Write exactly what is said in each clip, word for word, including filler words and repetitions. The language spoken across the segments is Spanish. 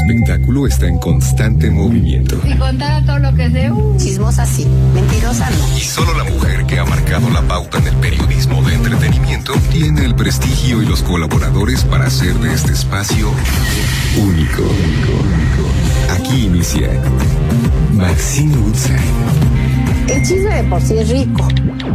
espectáculo está en constante movimiento. Si contara todo lo que sé, uh, chismosa sí, mentirosa no. Y solo la mujer que ha marcado la pauta en el periodismo de entretenimiento tiene el prestigio y los colaboradores para hacer de este espacio único. Aquí inicia Maxine Woodside. El chisme de por sí es rico.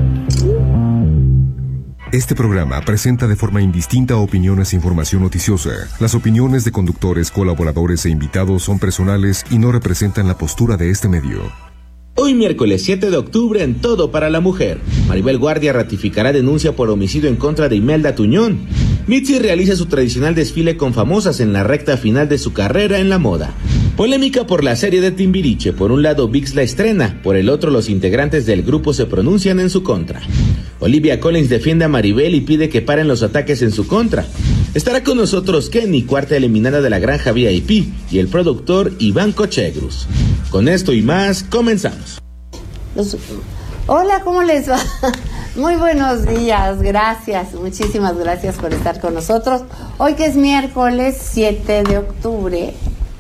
Este programa presenta de forma indistinta opiniones e información noticiosa. Las opiniones de conductores, colaboradores e invitados son personales y no representan la postura de este medio. Hoy miércoles siete de octubre en Todo para la Mujer. Maribel Guardia ratificará denuncia por homicidio en contra de Imelda Tuñón. Mitzi realiza su tradicional desfile con famosas en la recta final de su carrera en la moda. Polémica por la serie de Timbiriche. Por un lado, V I X la estrena. Por el otro, los integrantes del grupo se pronuncian en su contra. Olivia Collins defiende a Maribel y pide que paren los ataques en su contra. Estará con nosotros Kenny, cuarta eliminada de la Granja V I P, y el productor Iván Cochegrus. Con esto y más, comenzamos. Los... Hola, ¿cómo les va? Muy buenos días, gracias, muchísimas gracias por estar con nosotros. Hoy que es miércoles siete de octubre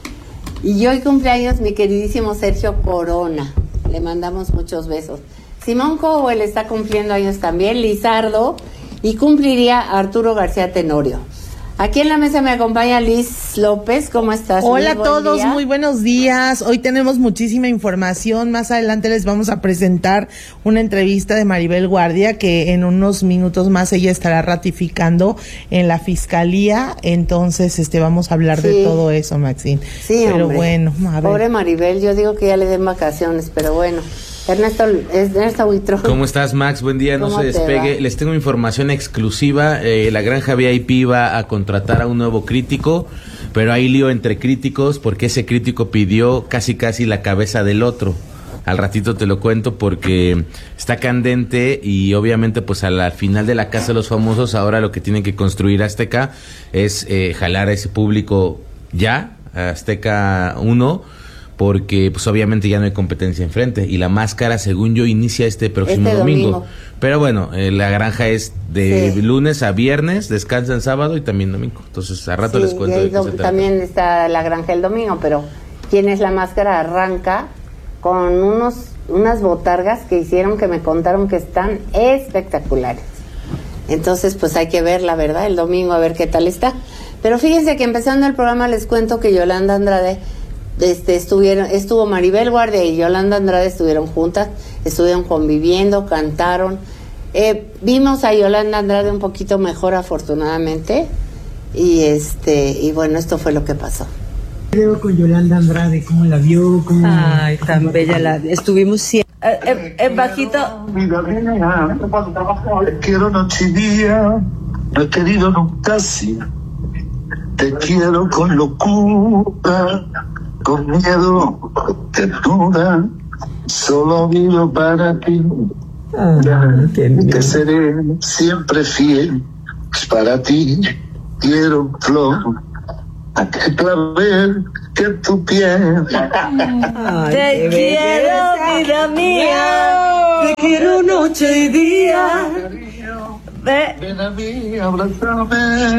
y hoy cumpleaños mi queridísimo Sergio Corona. Le mandamos muchos besos. Simón Cowell está cumpliendo años también, Lizardo, y cumpliría Arturo García Tenorio. Aquí en la mesa me acompaña Liz López. ¿Cómo estás? Hola a todos, día. Muy buenos días. Hoy tenemos muchísima información. Más adelante les vamos a presentar una entrevista de Maribel Guardia, que en unos minutos más ella estará ratificando en la fiscalía. Entonces, este, vamos a hablar sí. de todo eso, Maxine. Sí, pero hombre. bueno, a ver. Pobre Maribel, yo digo que ya le den vacaciones, pero bueno. Ernesto, Ernesto Huitrón. ¿Cómo estás, Max? Buen día, no se despegue. Les tengo información exclusiva. Eh, la Granja V I P va a contratar a un nuevo crítico, pero hay lío entre críticos porque ese crítico pidió casi casi la cabeza del otro. Al ratito te lo cuento porque está candente y obviamente pues al, al final de la Casa de los Famosos ahora lo que tienen que construir Azteca es eh, jalar a ese público ya, a Azteca uno, porque pues obviamente ya no hay competencia enfrente y la máscara, según yo, inicia este próximo este domingo. domingo. Pero bueno, eh, la granja es de sí. lunes a viernes, descansan sábado y también domingo. Entonces, a rato sí, les cuento. Y de qué do- se trata. también está la granja el domingo, pero ¿quién es la máscara? Arranca con unos unas botargas que hicieron, que me contaron que están espectaculares. Entonces, pues hay que ver, la verdad, el domingo a ver qué tal está. Pero fíjense que empezando el programa les cuento que Yolanda Andrade Este, estuvieron, estuvo Maribel Guardia y Yolanda Andrade estuvieron juntas, estuvieron conviviendo, cantaron. Eh, vimos a Yolanda Andrade un poquito mejor, afortunadamente, y este, y bueno, esto fue lo que pasó. Creo con Yolanda Andrade, ¿cómo la vio? ¿Cómo... Ay, tan bella la... Estuvimos siempre... Eh, eh, eh, bajito... Vida mía, te quiero noche y día, no he querido nunca así. Te quiero con locura, con miedo, con ternura, solo vivo para ti. Ah, te seré siempre fiel, para ti quiero flor, a que clavel que tu piel. Ay, te quiero, vida mía, te quiero noche y día. Ve. Ven a mí, abrázame.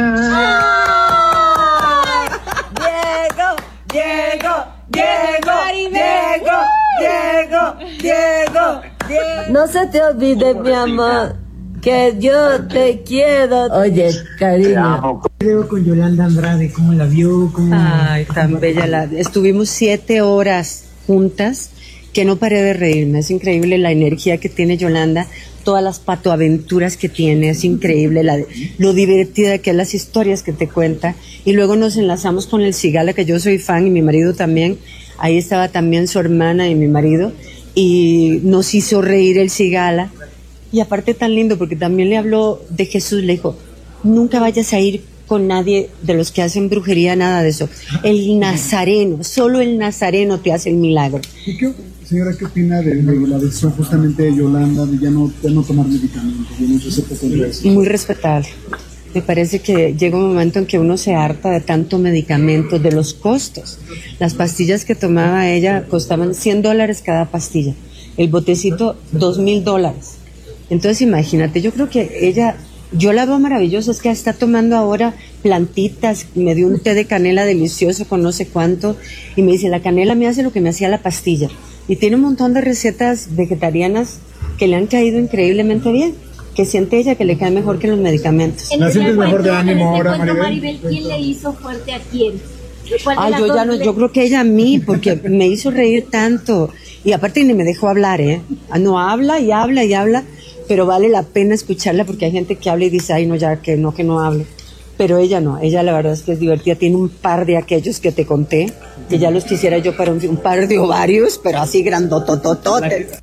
Diego, Diego, Diego, Diego, Diego, Diego, Diego. No se te olvide, mi amor, que yo te quiero. Oye, cariño. Creo con Yolanda Andrade, ¿cómo la vio? ¿Cómo... Ay, tan bella la... Estuvimos siete horas juntas, que no paré de reírme. Es increíble la energía que tiene Yolanda, todas las patoaventuras que tiene, es increíble la, lo divertida que es, las historias que te cuenta. Y luego nos enlazamos con el Cigala, que yo soy fan y mi marido también. Ahí estaba también su hermana y mi marido, y nos hizo reír el Cigala. Y aparte tan lindo, porque también le habló de Jesús, le dijo, nunca vayas a ir con nadie de los que hacen brujería, nada de eso. El nazareno, solo el nazareno te hace el milagro. ¿Y qué, señora, qué opina de, de la decisión justamente de Yolanda de ya no, de no tomar medicamentos? De no se contra eso? Muy respetable. Me parece que llega un momento en que uno se harta de tanto medicamento, de los costos. Las pastillas que tomaba ella costaban cien dólares cada pastilla. El botecito, dos mil dólares. Entonces imagínate, yo creo que ella Yo la veo maravillosa, es que está tomando ahora plantitas, me dio un té de canela delicioso con no sé cuánto, y me dice, la canela me hace lo que me hacía la pastilla. Y tiene un montón de recetas vegetarianas que le han caído increíblemente bien, que siente ella que le cae mejor que los medicamentos. ¿La sientes mejor de ánimo ahora, Maribel? Maribel? ¿Quién le hizo fuerte a quién? Ay, yo ya no, yo creo que ella a mí, porque me hizo reír tanto, y aparte ni me dejó hablar, ¿eh? No habla y habla y habla, pero vale la pena escucharla porque hay gente que habla y dice, ay, no, ya que no, que no hable. Pero ella no, ella la verdad es que es divertida, tiene un par de aquellos que te conté, que ya los quisiera yo para un, un par de ovarios, pero así grandototototes.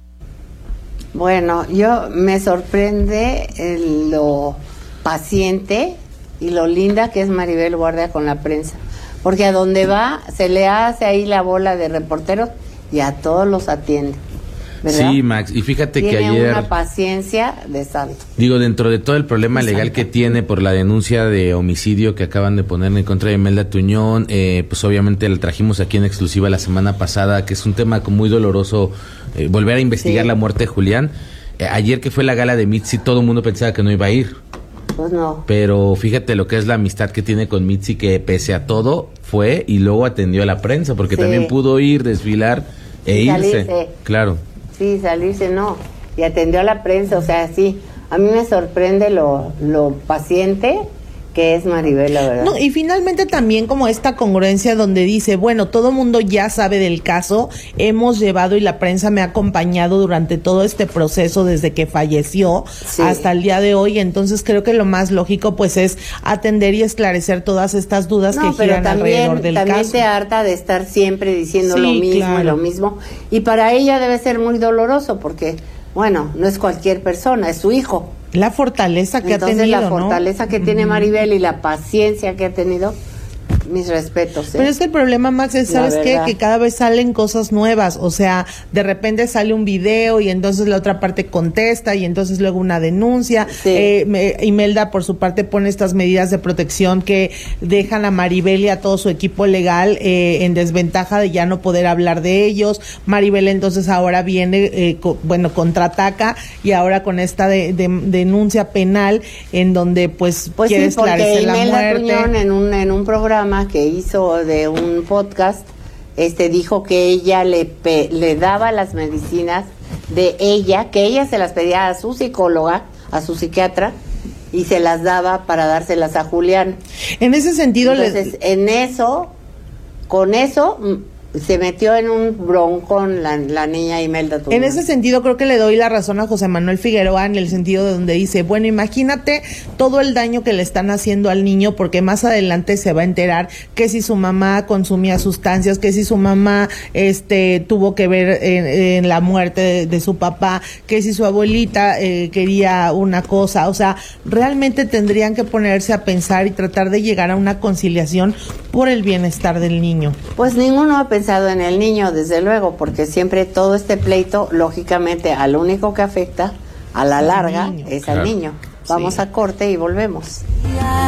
Bueno, yo me sorprende el- lo paciente y lo linda que es Maribel Guardia con la prensa, porque a donde va se le hace ahí la bola de reporteros y a todos los atiende, ¿verdad? Sí, Max, y fíjate Tiene que ayer... una paciencia de santo. Digo, dentro de todo el problema legal que tiene por la denuncia de homicidio que acaban de poner en contra de Imelda Tuñón, eh, pues obviamente la trajimos aquí en exclusiva la semana pasada, que es un tema muy doloroso, eh, volver a investigar Sí. la muerte de Julián. Eh, ayer que fue la gala de Mitzi, todo el mundo pensaba que no iba a ir, Pues no. pero fíjate lo que es la amistad que tiene con Mitzi, que pese a todo fue y luego atendió a la prensa, porque Sí. también pudo ir, desfilar e Y irse. salirse. Claro. Sí, salirse no. Y atendió a la prensa, o sea, sí. A mí me sorprende lo, lo paciente que es Maribel, la verdad. No, y finalmente también como esta congruencia donde dice, bueno, todo mundo ya sabe del caso, hemos llevado y la prensa me ha acompañado durante todo este proceso desde que falleció Sí. hasta el día de hoy, entonces creo que lo más lógico pues es atender y esclarecer todas estas dudas No, que pero giran alrededor también, del también caso. te harta de estar siempre diciendo Sí, lo mismo claro. y lo mismo. Y para ella debe ser muy doloroso porque, bueno, no es cualquier persona, es su hijo. La fortaleza que Entonces ha tenido, la ¿no? fortaleza que tiene Maribel y la paciencia que ha tenido, mis respetos. ¿eh? Pero es que el problema, Max, es, La ¿sabes qué? verdad. Que cada vez salen cosas nuevas, o sea, de repente sale un video y entonces la otra parte contesta y entonces luego una denuncia. Sí. Eh, me- Imelda, por su parte, pone estas medidas de protección que dejan a Maribel y a todo su equipo legal eh, en desventaja de ya no poder hablar de ellos. Maribel entonces ahora viene, eh, co- bueno, contraataca y ahora con esta de, de- denuncia penal en donde pues, Pues quiere sí, porque esclarecer la Imelda muerte. Tuñón en un, en un programa que hizo de un podcast, este dijo que ella le, pe- le daba las medicinas de ella, que ella se las pedía a su psicóloga, a su psiquiatra, y se las daba para dárselas a Julián. En ese sentido, le- Entonces, en eso, con eso, mm, se metió en un broncón la, la niña Imelda Tuñón. En ese sentido creo que le doy la razón a José Manuel Figueroa en el sentido de donde dice, bueno, imagínate todo el daño que le están haciendo al niño porque más adelante se va a enterar que si su mamá consumía sustancias, que si su mamá este tuvo que ver en, en la muerte de, de su papá, que si su abuelita eh, quería una cosa, o sea, realmente tendrían que ponerse a pensar y tratar de llegar a una conciliación por el bienestar del niño. Pues ninguno ha pensado en el niño, desde luego, porque siempre todo este pleito, lógicamente, al único que afecta a la Es al larga niño. es Claro. al niño. Vamos Sí. a corte y volvemos.